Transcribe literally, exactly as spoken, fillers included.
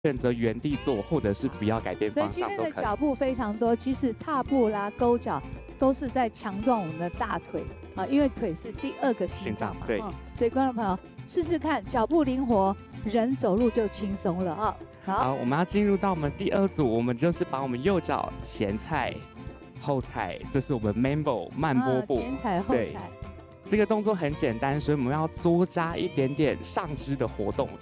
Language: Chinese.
选择原地做，或者是不要改变所以今方向都可以。 天的脚步非常多，其实踏步啦、勾脚都是在强壮我们的大腿啊，因为腿是第二个心脏嘛。 心脏对嗯所以观众朋友试试看，脚步灵活，人走路就轻松了啊。好， 好，我们要进入到我们第二组，我们就是把我们右脚前踩、后踩，这是我们 Mambo 慢波步。 啊前踩后对踩。 这个动作很简单，所以我们要多加一点点上肢的活动。